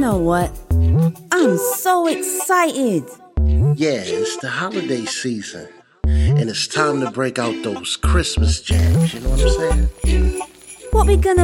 know what? I'm so excited. Yeah, it's the holiday season. And it's time to break out those Christmas jams, you know what I'm saying? What we gonna